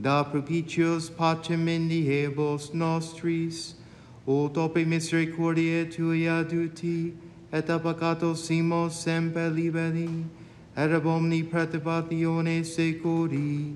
da propitios pacem in diebos nostris, ut ope misericordiae Tui aduti, et a peccato simos semper liberi, et ab omni perturbatione securi,